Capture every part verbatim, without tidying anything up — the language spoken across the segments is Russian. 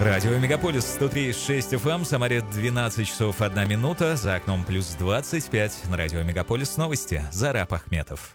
Радио Мегаполис сто три и шесть эф эм, Самаре двенадцать часов одна минута, за окном плюс двадцать пять. На Радио Мегаполис новости. Зараб Ахметов.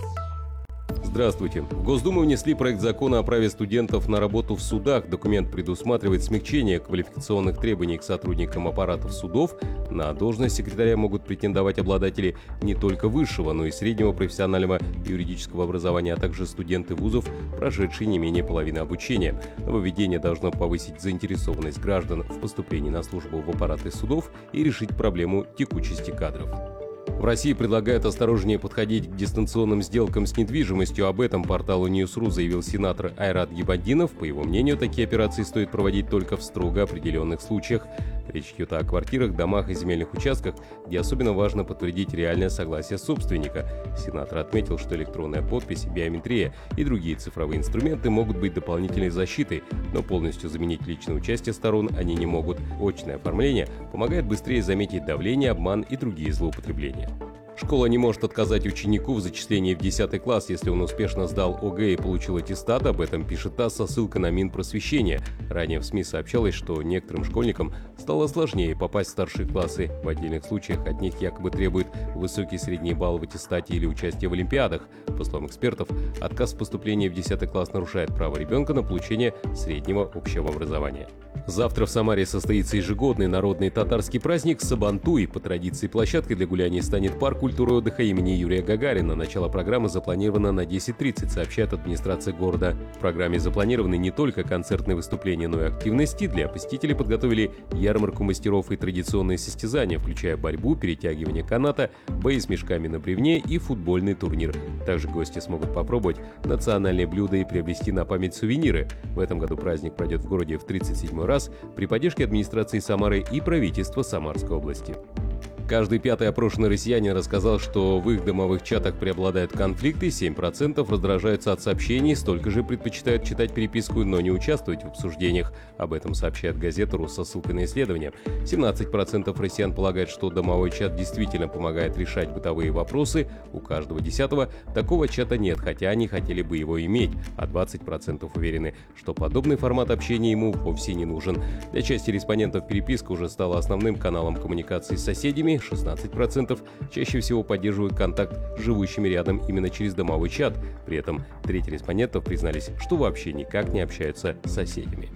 Здравствуйте. В Госдуму внесли проект закона о праве студентов на работу в судах. Документ предусматривает смягчение квалификационных требований к сотрудникам аппаратов судов. На должность секретаря могут претендовать обладатели не только высшего, но и среднего профессионального юридического образования, а также студенты вузов, прошедшие не менее половины обучения. Нововведение должно повысить заинтересованность граждан в поступлении на службу в аппараты судов и решить проблему текучести кадров. В России предлагают осторожнее подходить к дистанционным сделкам с недвижимостью. Об этом порталу News.ru заявил сенатор Айрат Гибаддинов. По его мнению, такие операции стоит проводить только в строго определенных случаях. Речь идет о квартирах, домах и земельных участках, где особенно важно подтвердить реальное согласие собственника. Сенатор отметил, что электронная подпись, биометрия и другие цифровые инструменты могут быть дополнительной защитой, но полностью заменить личное участие сторон они не могут. Очное оформление помогает быстрее заметить давление, обман и другие злоупотребления. Школа не может отказать ученику в зачислении в десятый класс, если он успешно сдал о гэ и получил аттестат. Об этом пишет ТАСС со ссылкой на Минпросвещение. Ранее в СМИ сообщалось, что некоторым школьникам стало сложнее попасть в старшие классы. В отдельных случаях от них якобы требуют высокий средний балл в аттестате или участие в олимпиадах. По словам экспертов, отказ в поступлении в десятый класс нарушает право ребенка на получение среднего общего образования. Завтра в Самаре состоится ежегодный народный татарский праздник Сабантуй. По традиции площадкой для гуляний станет парк культуры и отдыха имени Юрия Гагарина. Начало программы запланировано на десять тридцать, сообщает администрация города. В программе запланированы не только концертные выступления, но и активности. Для посетителей подготовили ярмарку мастеров и традиционные состязания, включая борьбу, перетягивание каната, бои с мешками на бревне и футбольный турнир. Также гости смогут попробовать национальные блюда и приобрести на память сувениры. В этом году праздник пройдет в городе в тридцать седьмой раз при поддержке администрации Самары и правительства Самарской области. Каждый пятый опрошенный россиянин рассказал, что в их домовых чатах преобладают конфликты, семь процентов раздражаются от сообщений, столько же предпочитают читать переписку, но не участвовать в обсуждениях. Об этом сообщает газета РУ со ссылкой на исследование. семнадцать процентов россиян полагают, что домовой чат действительно помогает решать бытовые вопросы. У каждого десятого такого чата нет, хотя они хотели бы его иметь, а двадцать процентов уверены, что подобный формат общения ему вовсе не нужен. Для части респондентов переписка уже стала основным каналом коммуникации с соседями. шестнадцать процентов чаще всего поддерживают контакт с живущими рядом именно через домовой чат. При этом треть респондентов признались, что вообще никак не общаются с соседями.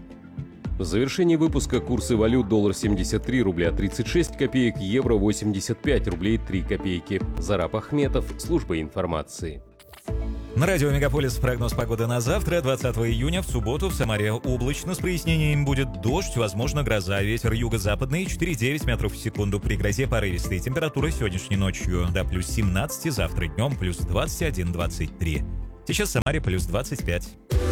В завершении выпуска курсы валют: доллар семьдесят три рубля тридцать шесть копеек, евро восемьдесят пять рублей три копейки. Зараб Ахметов, служба информации. На радио Мегаполис прогноз погоды на завтра, двадцатого июня, в субботу. В Самаре облачно, с прояснением будет дождь, возможно гроза, ветер юго-западный четыре и девять метров в секунду, при грозе порывистые. Температура сегодняшней ночью до плюс семнадцати, завтра днем плюс двадцать один - двадцать три. Сейчас в Самаре плюс двадцать пять.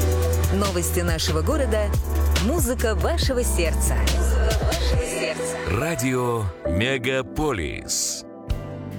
Новости нашего города, музыка вашего сердца. Радио Мегаполис.